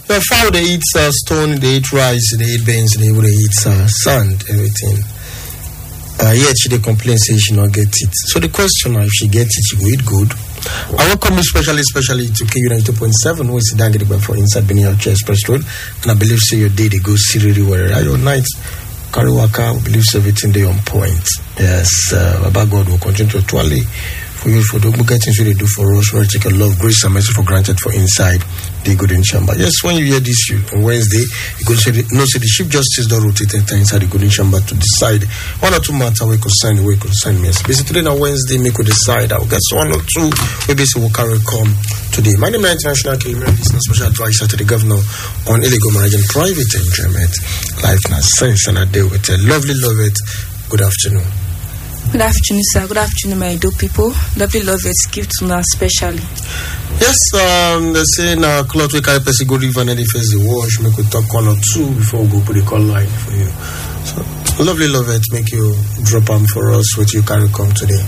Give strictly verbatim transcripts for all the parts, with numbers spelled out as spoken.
The fowl they eat uh, stone, they eat rice, they eat beans, they would eat uh, sand, everything. Uh, yet she they complain say she not get it. So the question now, if she gets it, she will eat good. I welcome you specially, especially to K U ninety-two point seven, where it's down getting for inside Benin Express Road. And I believe say your day they go seriously where your night. Kariwaka believes everything they on point. Yes, uh, Baba God will continue to twirly for you for the good things they do for us. Where take a love, grace, and mercy for granted for inside the Golden Chamber. Yes, when you hear this you, on Wednesday, you could say the, no say the Chief Justice don't rotate enter inside the Golden Chamber to decide one or two matters we concern we concern me. Basically, on Wednesday, make we decide. I will get one or two. We basically will carry come today. My name is International Kilmer, special advisor to the governor on illegal marriage and private enjoyment. Life now sense, and I deal with a lovely love it. Good afternoon. Good afternoon, sir. Good afternoon, my do people. Lovely love it. Give to now specially. Yes, um, they say now cloth we carry person go river and then face the wash. Make we talk one or two before we go put the call line for you. So lovely love it. Make you drop them for us. What you carry come today?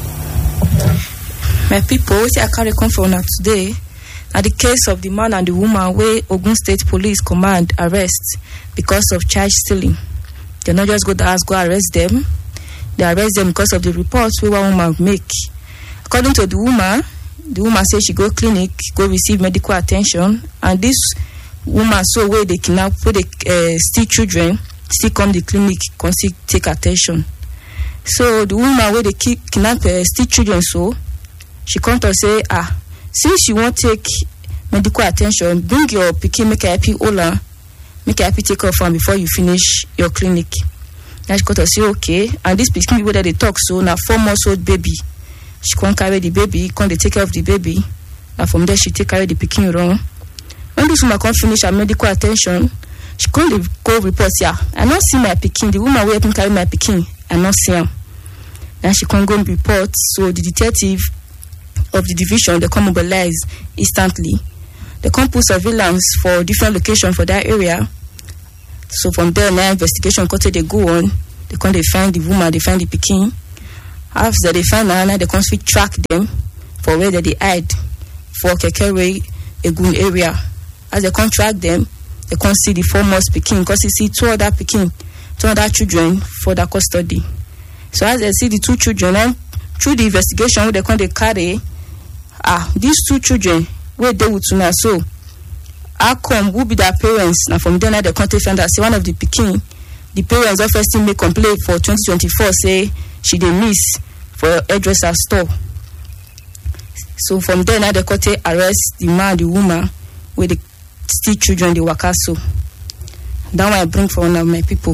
My people, what I carry come for now today. At the case of the man and the woman where Ogun State Police Command arrest because of child stealing. They not just go to ask, go arrest them. They arrest them because of the reports where one woman make. According to the woman, the woman says she go clinic, go receive medical attention, and this woman so where they kidnap, where they uh, steal children, still come the clinic, come still take attention. So the woman where they keep kidnap uh, steal children, so she come to say, ah, since you won't take medical attention, bring your pikin, make a happy Ola, make a happy take off from before you finish your clinic. Now she got to say okay, and this pikin people that they talk so now four months old baby. She can't carry the baby, can't they take care of the baby. And from there she take carry the pikin wrong. When this woman can't finish her medical attention, she can't go report, yeah, I not see my pikin. The woman who help me carry my pikin, I not see him. Now she can't go and report. So the detective of the division, they come mobilize instantly. They come put surveillance for different locations for that area. So from there, now investigation continue, they go on. They come, they find the woman, they find the pikin. After they find her, now they come track them for where they hide for Kekewe, Egun area. As they come track them, they come see the four months pikin, because they see two other pikin, two other children for their custody. So as they see the two children, and through the investigation, they come, they carry, ah, these two children, where they would tuna so. How come who be their parents? Now from there now the country found that say one of the pikin, the parents of first make complaint for twenty twenty-four say she dey miss for hairdresser store. So from there now the court arrest the man, the woman with the still children the waka so. That one I bring for one of my people.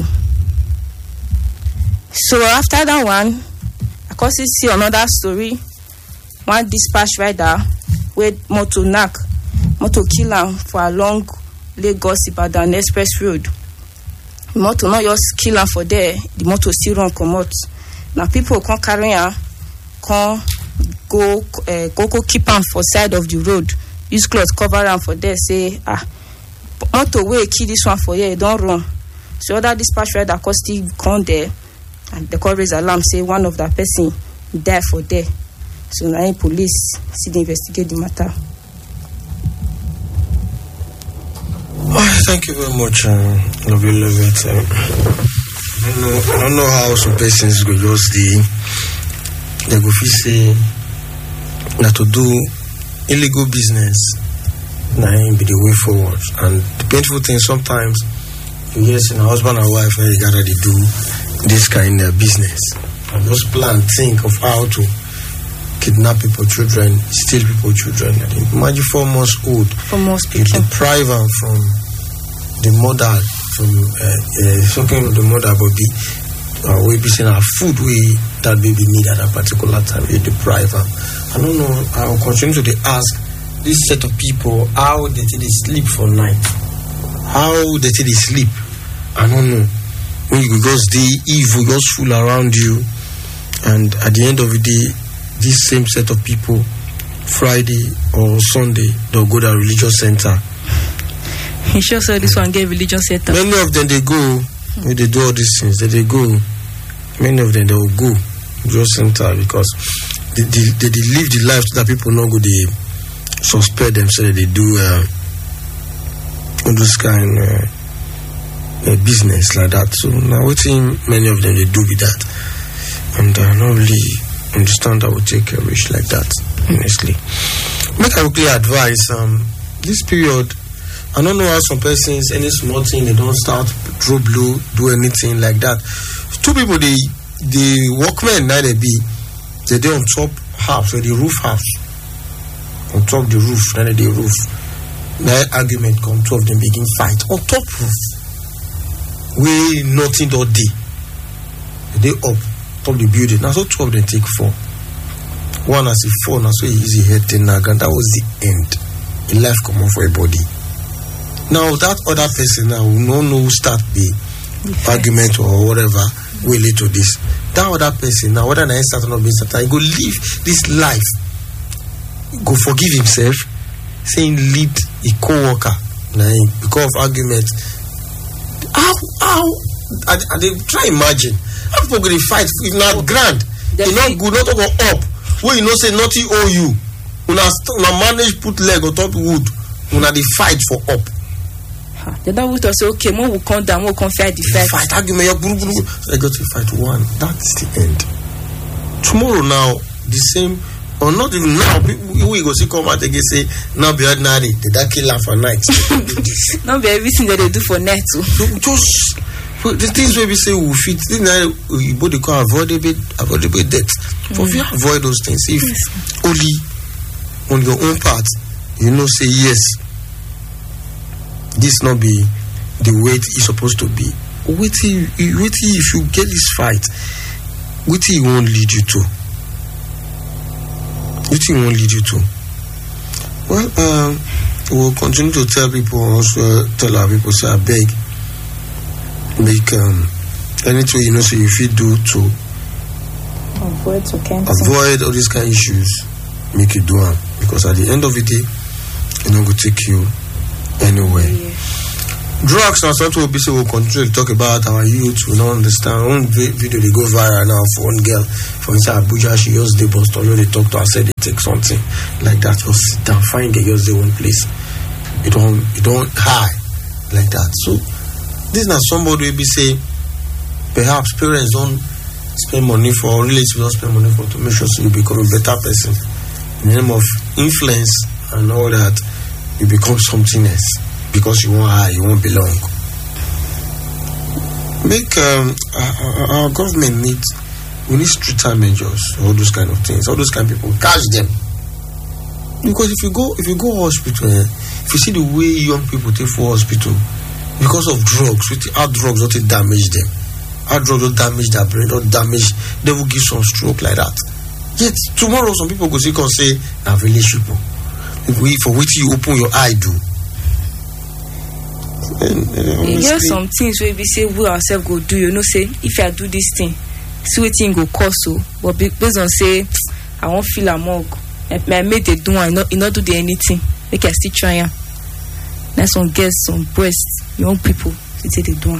So after that one, I can see another story. One dispatch rider with motor knock. Motor kill am for along Lagos Ibadan Express Road. The motor not just kill am for there, the motor still run comot. Now people can't carry am, can go uh, go go keep am for side of the road. Use cloth cover am for there. Say ah, motor wey kill this one for here, don't run. So other dispatch rider can still come there, and they call raise alarm say one of that person die for there. So now police see they investigate the matter. Oh, thank you very much. Um, love you, love it. Um, I don't know. I don't know how some persons go just the they go feel say that to do illegal business now be the way forward. And the painful thing sometimes you hear say a husband and wife now they gotta do this kind of business and just plan, think of how to kidnap people, children, steal people, children. Imagine four months old. Four months you deprive them from the mother, from uh, uh, something of the mother, but be uh, we be saying our food we that baby need at a particular time. You deprive them. I don't know. I will continue to ask this set of people how they did they sleep for night. How they did they sleep. I don't know. When you just the evil just fool around you, and at the end of the day, this same set of people, Friday or Sunday, they'll go to a religious center. You sure so this one get religious center? Many of them they go, when they do all these things, they, they go. Many of them they will go religious center because they, they, they, they live the life so that people not go they suspect them, so that they do uh, all those kind uh, uh, business like that. So now what many of them they do with that, and I uh, not really understand how we take a risk like that. Honestly, make I quickly advise um this period. I don't know how some persons any small thing they don't start draw blue, do anything like that. Two people they the workmen now they be they they on top house or the roof house on top the roof now the roof. Now argument come, two of them begin fight on top roof. We nothing all day. They up top the building. Now so two of them take four. One has a four, now so easy head ten nagan. That was the end. In life come on for a body. Now that other person now will not know who start the okay. argument or whatever will lead to this. That other person now, whether I start or not being started, he go live this life. Go forgive himself, saying lead a co-worker now because of argument. How how I, I they try imagine how people going to fight if not grand, they not good, not go up. When you know say nothing owe you, when I manage put leg on top wood, when I they fight for up. The other would say, okay, more will come down, more come fight the fight. Fight argument, I got to fight one. That's the end. Tomorrow now, the same, or not even now, we go see come out again say, now be ordinary, the dark killer for night. Not be everything that they do for night too. Just the things where we say we fit, you both call avoidable, avoidable death. For if you avoid those things, if only on your own part, you know, say yes. This not be the way it's supposed to be. Wait till, wait till if you get this fight, wait till it won't lead you to. Wait till it won't lead you to. Well, um, we'll continue to tell people, also tell our people, say, I beg, make um, anything you know, so if you do to avoid, to avoid all these kind of issues, make it do them. Because at the end of the day, it's not going to take you anyway. Yeah. Drugs and something will be so we'll continue to talk about our youth. We don't understand. One video they go viral now for one girl for inside Abuja. She just the bus stop. They talk to her, said they take something like that. Just sit down, find the girls they one place. You don't, you don't hide like that. So this is not somebody will be say perhaps parents don't spend money for, relatives don't spend money for to make sure so you become a better person. In the name of influence and all that. You become something else because you won't high, you won't belong. Make um, our, our government need we need stricter measures, all those kind of things, all those kind of people catch them. Because if you go if you go hospital, eh, if you see the way young people take for hospital because of drugs, with how drugs don't damage them, how drugs don't damage their brain, don't damage, they will give some stroke like that. Yet tomorrow some people go see and say, "Na village people." We, for which you open your eye do. And, uh, you get some things where we say we ourselves go do, you know, say if I do this thing, see what thing go cost so, but based on say I won't feel a mug. I made the do and not, not do the anything. Make I still try am. That's some girls, some breasts, young people, they say they do.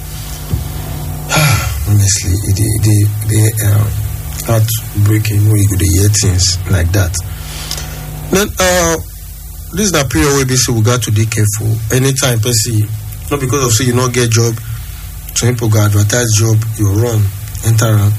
Honestly, they they they uh, heartbreaking when you go to hear things like that. Then, uh, this is the period where basically we got to be careful. Anytime, person, not because of say you not get job, some people go advertise job, you run, enter around.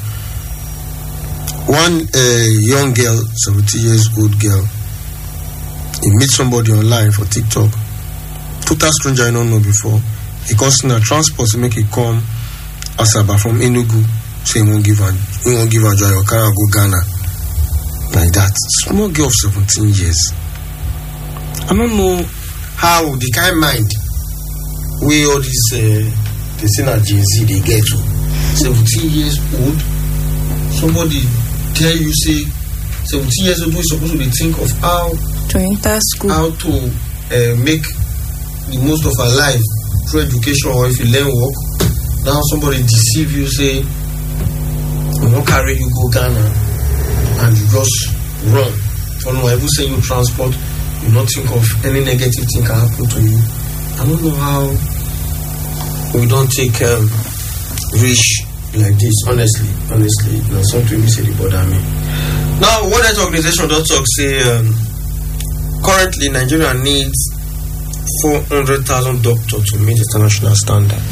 One uh, young girl, seventy years old girl, he meet somebody online for TikTok. Total stranger I don't know before. He cost a transport to make it come Asaba from Enugu. Say he won't give her, he won't give her joy or can't go Ghana. Like that, small girl of seventeen years. I don't know how the kind of mind we all this uh, the same Gen Z they get to seventeen years old. Somebody tell you say seventeen years old is supposed to be think of how to enter school, how to uh, make the most of our life through education or if you learn work. Now somebody deceive you say we won't carry you go Ghana. And you just run. I don't know, I will say you transport, you not think of any negative thing can happen to you. I don't know how we don't take um, risk like this, honestly. Honestly, you know, something we say they bother me. Now, World Health Organization don't talk say um, currently Nigeria needs four hundred thousand doctors to meet international standard.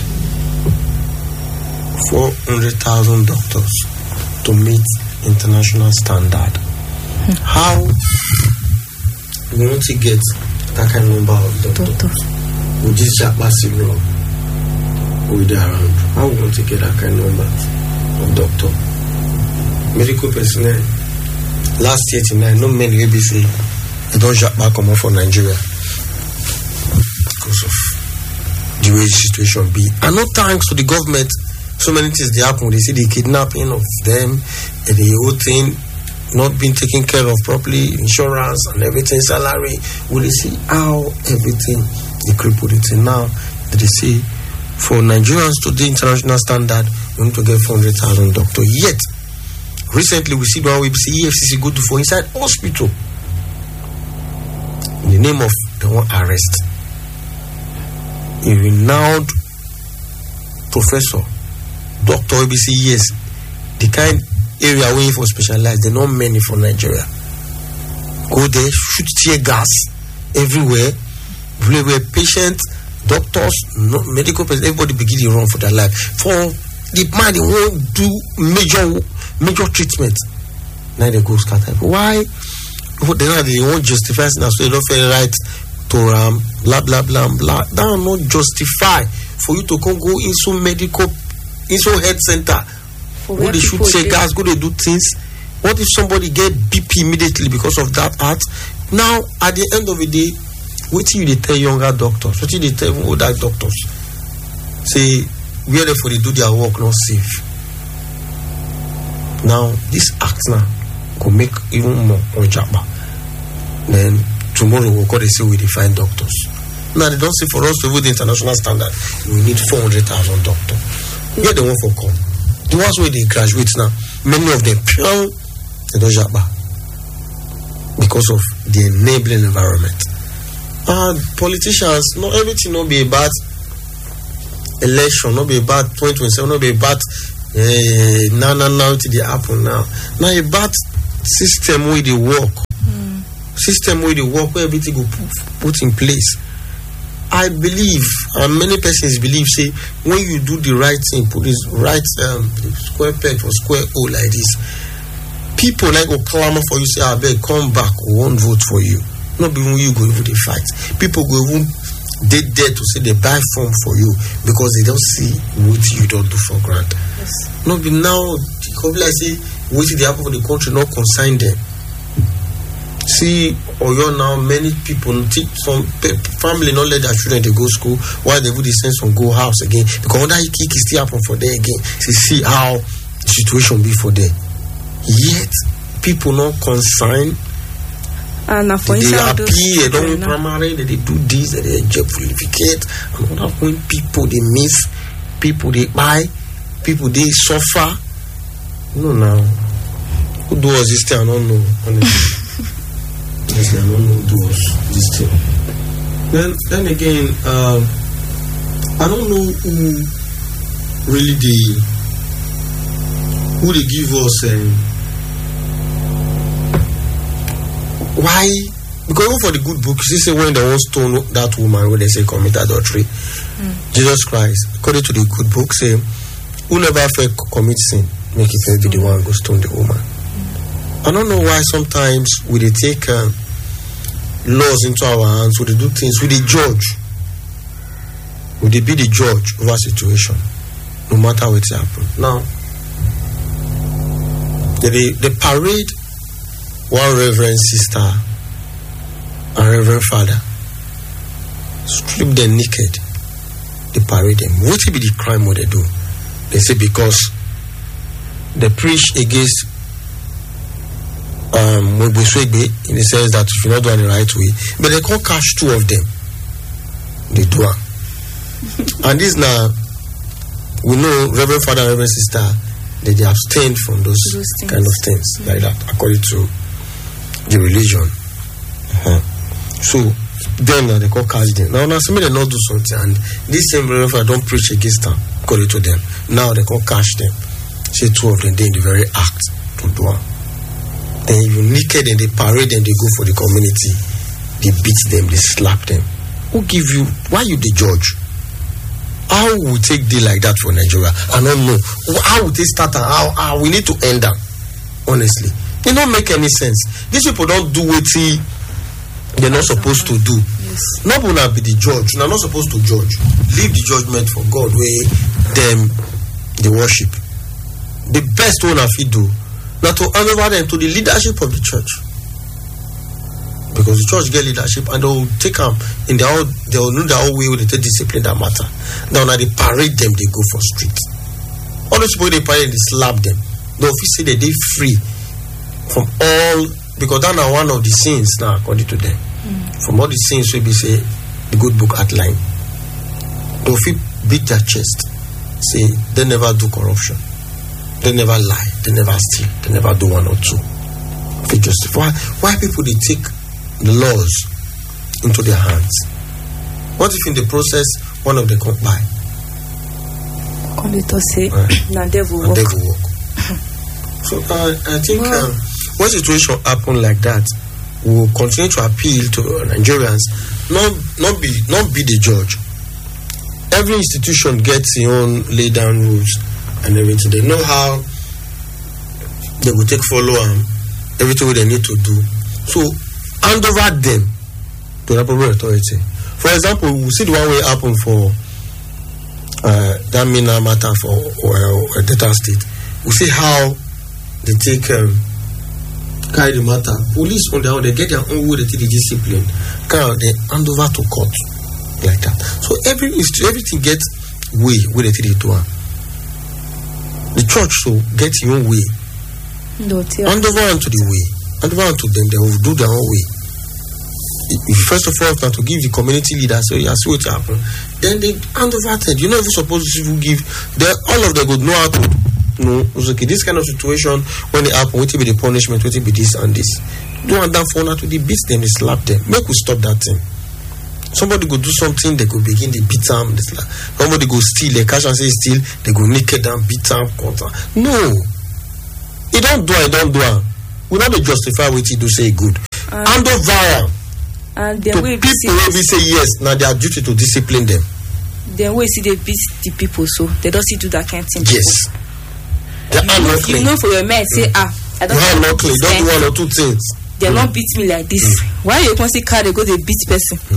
four hundred thousand doctors to meet international standard. How we want to get that kind of number of doctors? Doctor. With this massive law with around, how we want to get that kind of number of doctors? Medical personnel. Last year, tonight, no many A B C they don't jump back come from Nigeria because of the way the situation be. And no thanks to the government. So many things they happen. They see the kidnapping of them, and the whole thing not being taken care of properly, insurance and everything, salary. Will they see how everything they crippled it? And now they say for Nigerians to the international standard, we need to get four hundred thousand doctors. Yet recently we see one we see E F C C go to for inside hospital in the name of the one arrest a renowned professor. Doctor A B C, yes, the kind area waiting for specialized, they're not many for Nigeria. Go there, shoot tear gas everywhere, everywhere, patients, doctors, no, medical personnel, everybody begin to run for their life. For the man, they won't do major major treatment. Now they go scatter. Why? They know they won't justify now, so they don't feel right to um, blah blah blah blah. That will not justify for you to come go into medical. Into health center, go they shoot say gas, go they do things. What if somebody get B P immediately because of that act? Now, at the end of the day, what do you tell younger doctors? What do you tell older doctors? Say, where they for they do their work not safe. Now, this act now could make even more on Jabba. Then tomorrow we'll call they say we define doctors. Now they don't say for us to avoid the international standard, we need four hundred thousand doctors. You're the one for come. The ones where they graduate now, many of them pure they don't jump back because of the enabling environment. And politicians, not everything not be about election, not be about twenty twenty-seven, not be about uh, now, now, now to the happen now. Now about system where they work, mm. system where they work, where everything go put, put in place. I believe, and many persons believe, say, when you do the right thing, put this right um, square peg for square hole like this, people like go clamor for you, say, I beg, come back, we won't vote for you. Not even you go even the fight. People go even they dare to say they buy form for you because they don't see what you don't do for granted. Yes. Not be now, the couple I say, what they happen for the country, not consign them. See, or you're now many people, some family not let their children they go school, while they would send some go house again because that kick is still happen for them again. See, see how the situation be for them. Yet people not consign. And uh, for they appear, they don't primary, they, they do this, they get certificate, and all that when people they miss, people they buy, people they suffer. No, now who does this thing? I don't know. Honestly. Yes, I don't know who does this thing. Then, then again, uh, I don't know who really they who they give us. Um, why? Because even for the good book, you see, when they want stone that woman, when they say commit adultery, mm. Jesus Christ, according to the good book, say, who never felt commit sin, make it be the one go stone the woman. I don't know why sometimes we they take uh, laws into our hands, we they do things, we they judge, we they be the judge of our situation, no matter what happen. Now, they, they parade one reverend sister and reverend father, strip them naked, they parade them. What will be the crime what they do? They say because they preach against Um, in the sense that if you're not doing it the right way, but they can't catch two of them. They do it. And this now, we know Reverend Father and Reverend Sister, they, they abstain from those, those kind of things, mm-hmm. like that, according to the religion. Uh-huh. So, then uh, they can't catch them. Now, now, some they not do something, and this same Reverend Father don't preach against them, according to them. Now they can't catch them. Say two of them, they in the very act to do it. Then you naked and they parade and they go for the community. They beat them, they slap them. Who give you? Why you the judge? How we take deal like that for Nigeria? I don't know. How would they start and how, how we need to end them? Honestly, it don't make any sense. These people don't do what they're not supposed to do. Yes. Not gonna be the judge. They're not supposed to judge. Leave the judgment for God where them they worship. The best one of it do not to hand over them to the leadership of the church. Because the church get leadership and they will take them in their own, they will know their own way with the discipline that matter. Now, now they parade them, they go for street. All those people they parade, they slap them. The office say that they free from all, because that's one of the sins now, according to them. Mm. From all the sins we be say the good book outline. The office beat their chest, say they never do corruption, they never lie, they never steal, they never do one or two. They justify why people they take the laws into their hands. What if in the process one of them come by? Come to say, na devil work. devil work. So uh, I think well, um, when situation happen like that, we will continue to appeal to Nigerians, not not be not be the judge. Every institution gets its own laid down rules and everything. They know how they will take follow um, everything they need to do. So hand over them to the appropriate authority. For example, we see the one way happen for uh, that Mina matter for uh, Delta State. We see how they take um, carry the matter. Police on their own, they get their own way to take the discipline. Kind of, they hand over to court like that. So every everything gets way where they take it to her. The church so gets your own way. No, hand over to the way. And over to them, they will do their own way. If first of all, have to give the community leaders, so you see what happen. Then they hand over to you know if you're supposed to give, they all of them would know how to know. Okay, this kind of situation when it happen, what will be the punishment? What will be this and this? Do want them for now to they beat them, they slap them. Make we stop that thing. Somebody go do something, they go begin they beat them. They slap. Somebody go steal, they cash and say steal, they go naked them, beat them, counter. No, it don't do it, don't do it. We not justify what you do say good. And, and over and to people will be say yes, now they are duty to discipline them. Then we see they beat the people, so they don't see do that kind of thing. Yes. They you, are know, not you clean. know for your men say, mm. ah, I don't have not clean. Don't do one or two things. They mm. not beat me like this. Mm. Why you constantly car they go they beat person? Mm.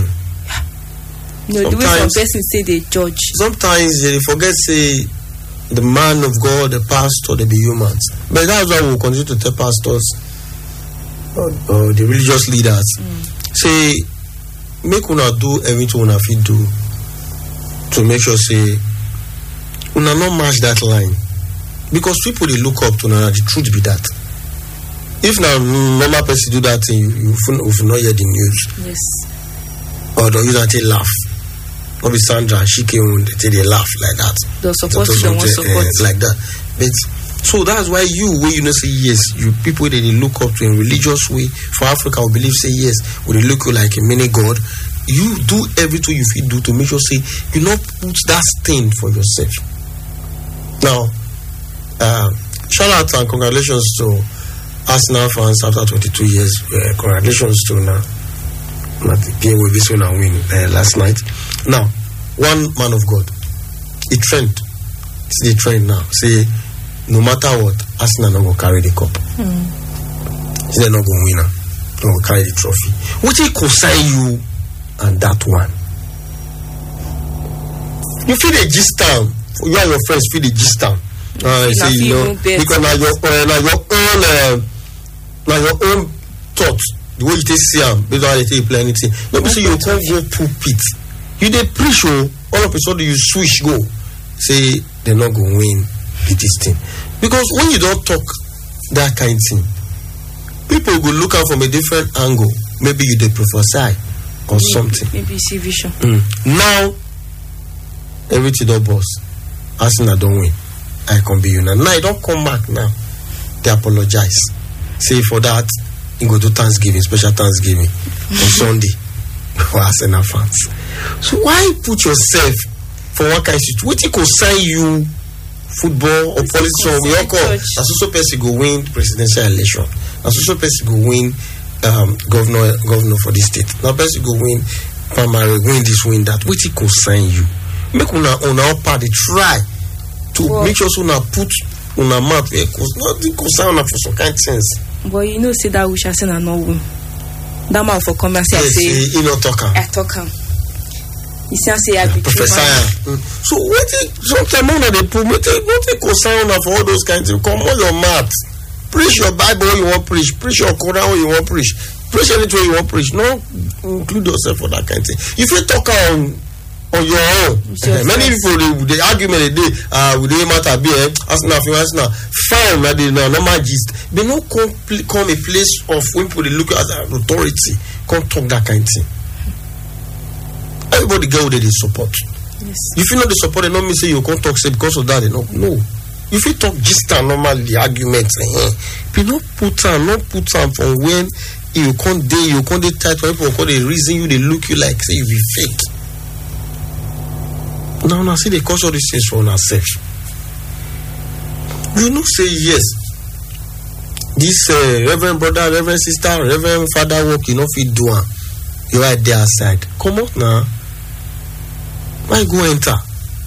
No, sometimes, the way some person say they judge. Sometimes they forget say the man of God, the pastor, they be humans. But that's why we will continue to tell pastors or, or the religious leaders, mm. say, make una do everything una fit do to make sure say una not match that line. Because people they look up to una, the truth be that. If now normal person do that thing, you, you, you not hear the news. Yes. Or the user they laugh. Or be Sandra, she came when they, they laugh like that. They're supposed to want support. Uh, like that. But so that's why you, where you know say yes, you people that they look up to in religious way, for Africa will believe say yes, when they look like a mini God, you do everything you feel do to make sure say you not put that stain for yourself. Now, uh, shout out and congratulations to Arsenal fans after twenty-two years. Uh, congratulations to now. Not the game will be soon and win uh, last night. Now, one man of God, it trend. It's the trend now. Say, no matter what, Arsenal not gonna carry the cup. Mm. They're not gonna win. Not gonna carry the trophy. What will concern you and that one? You feel the gist down. You and your friends feel the gist down. Uh, say, you know, because now your, uh, now your own, uh, now your own thoughts. The way you take see them, based on how they take play anything. Let me say you can't go pulpit. You did preach, oh, all of a sudden you switch, go. Say they're not going to win this thing. Because when you don't talk that kind of thing, people will look out from a different angle. Maybe you did prophesy or maybe, something. Maybe you see vision. Mm. Now, everything don't boss. Arsenal don't win. I can be you now. Now, I don't come back now. They apologize. Say for that, you go to Thanksgiving, special Thanksgiving on Sunday for Arsenal fans. So why put yourself for what kind of situation? What you concern you, football or politics or we all call? As also person go win presidential election. As also person go win um, governor governor for the state. Now person go win primary, win this, win that. What it concern you? Make una on our party try to well, make sure so una put una mouth where cause nothing concern una for some kind of things. But you know, say that we shall say na no win. That man for come and say, yes, say he not talk am. I talk am. He say say I be Professor. Mm. So what? Sometimes when they put, what they concern una for all those kinds of come on your mouth. Preach your Bible when you want preach. Preach your Quran when you want preach. Preach anything you want preach. No, include yourself for that kind of thing. If you talk on on your own, uh, many people they, they argument they uh with the matter be eh, as now as now fine that they no normal gist. They no come come a place of when people they look at an authority come talk that kind of thing. Everybody get what they support. Yes. If you know the support, they don't mean say you can't talk say because of that. They no no. If you talk just a normal argument, eh, you not put on, not put on from when you can't day, you can't tight for people, call the reason you they look you like say you be fake. Now, now see they cause all these things for ourselves. You know, say yes. This uh, Reverend brother, Reverend sister, Reverend father work, you know, if you do it, you right there outside. Come out now. Why go enter?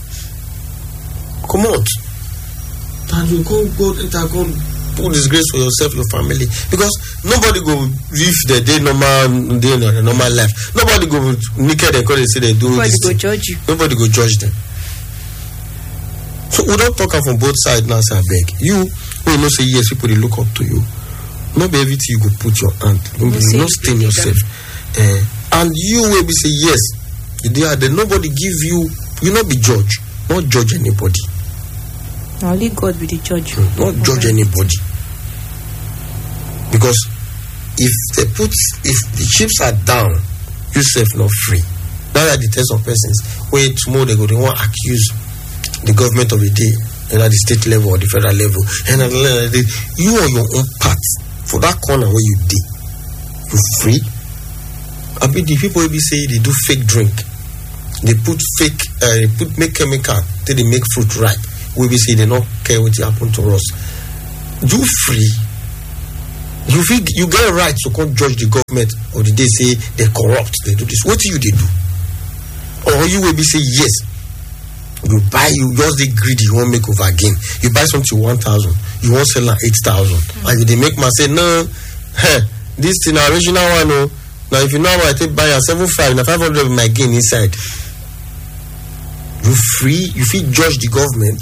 Come out. And you go go enter go put disgrace for yourself, your family, because nobody go live the day normal day in the normal life. Nobody go naked and call they say they do nobody this go thing. Judge you. Nobody go judge them. So we don't talk from both sides now. Say I beg you. We no say yes. People they look up to you. Not be everything you go put your hand. You no stain yourself. Uh, and you will be say yes. They are there. Nobody give you. You not be judge. Not judge anybody. Only God be the judge. Mm, not judge anybody. Because if they put, if the chips are down, yourself not free. That are the test of persons. Wait, tomorrow they go, they want to accuse the government of the day, and at the state level or the federal level, and at the day, you on your own part for that corner where you did, you free. I mean, the people will be say they do fake drink, they put fake, uh, they put make chemical, till they make fruit ripe. We will say they don't care what happened to us. You free. You feel you get a right to come judge the government, or did they say they corrupt, they do this? What do you they do? Or you will be say yes. You buy, you just the greedy, you won't make over again. You buy something one thousand, you won't sell at eight thousand. Mm. And they make man say no, huh, this thing original one. No. Now if you know what I take buy a seven five, now five hundred my gain inside. You free, you feel judge the government.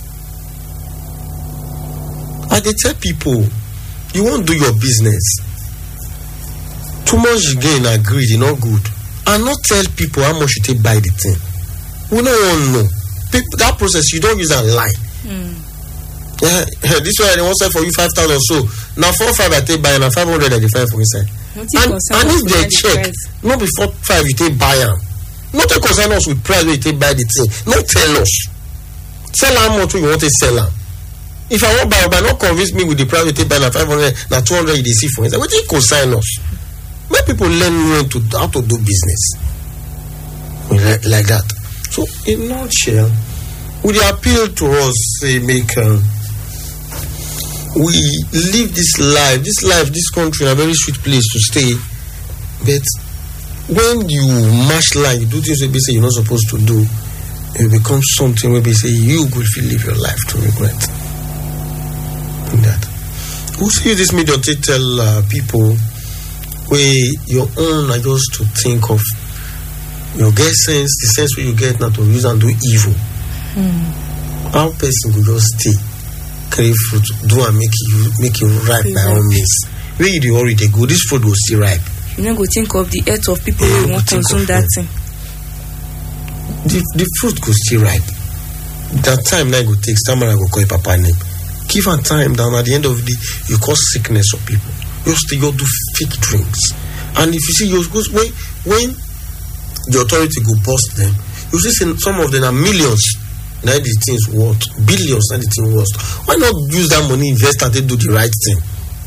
I they tell people, you won't do your business. Too much gain and greed, not good. And not tell people how much you take buy the thing. We don't want to know. People, that process, you don't use and lie. Mm. Yeah, this way they won't sell for you five thousand so. Now four five I take buy and five hundred I five for inside. And, and if they check, the not before five you take buy them. Not to concern us with price where you take buy the thing. Not tell us. Sell how much you want to sell them. If I want buy, but not convince me with the price we take buy na five hundred, na two hundred you see for inside. What do you concern us? Let people learn when to how to do business like, like that. So in a nutshell, we appeal to us, say, make um, we live this life, this life, this country, a very sweet place to stay. But when you mash life, you do things that say you're not supposed to do, it becomes something where they say you will feel live your life to regret. That. Also use this medium to tell uh, people where your own are just to think of your get sense, the sense where you get not to use and do evil. Mm. Our person will just stay, carry fruit, do and make you make you ripe by all means. Where you already they go, this fruit will still ripe. You know, go think of the earth of people yeah, who won't consume that thing. The the fruit will still ripe. That time now go take time I go call your papa name. Give a time down at the end of the day, you cause sickness of people. You still go do fake drinks. And if you see your schools, when, when the authority go bust them, you see some of them are millions. Now the things worth, billions, now the thing worth. Why not use that money, invest and they do the right thing?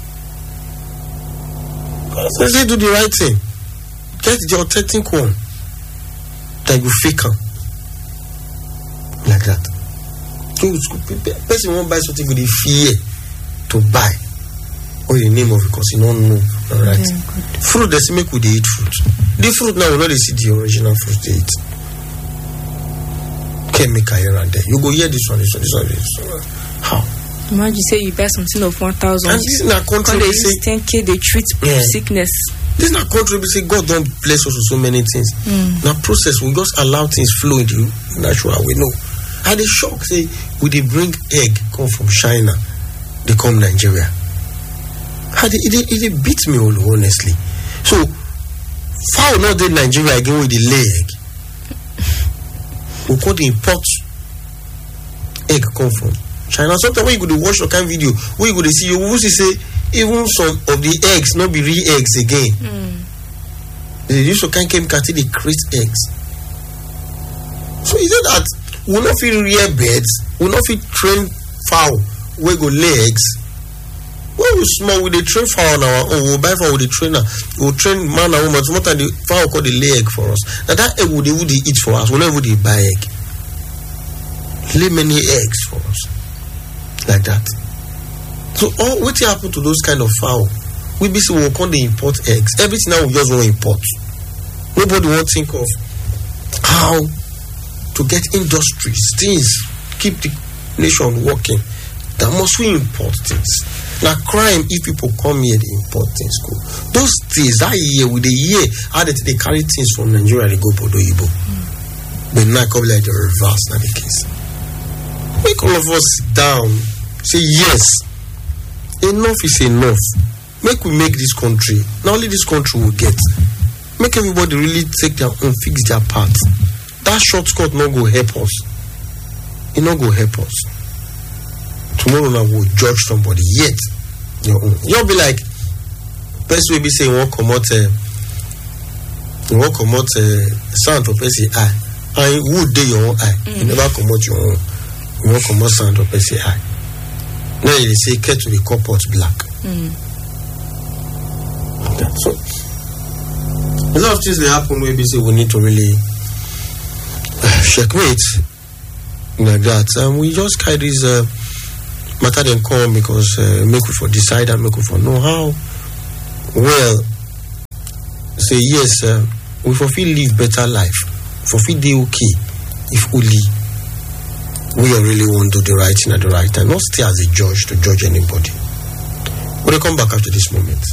So they do the right thing. Get the authentic one. That you fake them. Like that. So person won't buy something with the fear to buy. or the name of it because you don't know. All right. Yeah, fruit, they say make we dey eat fruit. The fruit now we know they see the original fruit they eat. Chemical here and there. You go hear this one, this one, this one, this one. How? Imagine say you buy something of one thousand. And this is not country they we say use ten K they treat Yeah. sickness. this is not country we say God don't bless us with so many things. Mm. Now process we just allow things flow in the natural we know. And the shock say we they bring egg come from China, they come Nigeria. How they, it, it, it beat me all honestly. So fowl not in Nigeria again with the lay egg. We call the import egg come from China. Sometimes when you go to watch your kind of video, when you go to see, you will see say even some of the eggs not be real eggs again. Mm. They use some kind of chemical till they create eggs. So is it that we not feel rear birds, we not feel train fowl we go lay eggs. When we small we dey train fowl on our own, we buy fowl with the trainer, we we'll train man and woman. Sometimes the fowl call the lay egg for us. Now that egg would they would they eat for us, we never would they buy egg. Lay many eggs for us. Like that. So all what happen to those kind of fowl? We basically will come to import eggs. Everything now we just want to import. Nobody won't think of how to get industries, things, keep the nation working. That must we import things. Now crime if people come here they import things go. Those things that year with the year how they, they carry things from Nigeria they go Bodo Ibo. Mm. But now come like the reverse not the case. Make all of us sit down, say yes, enough is enough. Make we make this country. Not only this country will get. Make everybody really take their own, fix their part. That shortcut not go help us. It not go help us. Tomorrow now we'll judge somebody yet. Your own. You'll be like, best way be say you won't come out, uh, you won't come out uh, sound for person eye. And would they your own eye? Mm. You never come out your own. You won't come out sound for person eye. Now they say care to the corporate black. Mm. So a lot of things that happen where we say we need to really uh, checkmate like that. And we just carry this uh, matter then come because uh, make we for decide and make we for know how. Well, say yes, uh, we for feel live better life. For feel they okay if only we really want to do the right thing at the right time, not stay as a judge to judge anybody. We'll come back after this moment.